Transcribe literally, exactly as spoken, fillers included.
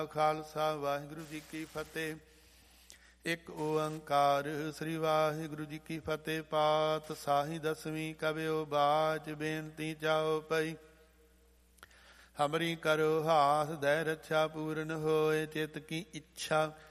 ਖਾਲਸਾ ਵਾਹਿਗੁਰੂ ਜੀ ਕੀ ਫਤਿਹ। ਇੱਕ ਓੰਕਾਰ ਸ੍ਰੀ ਵਾਹਿਗੁਰੂ ਜੀ ਕੀ ਫਤਿਹ। ਪਾਤ ਸਾਹੀ ਦਸਵੀਂ ਕਵਿਓ ਬਾਚ ਬੇਨਤੀ ਚਾਓ ਪਈ। ਹਮਰੀ ਕਰੋ ਹਾਥ ਦੈ ਰੱਛਾ ਪੂਰਨ ਹੋਏ ਚਿਤ ਕੀ ਇੱਛਾ।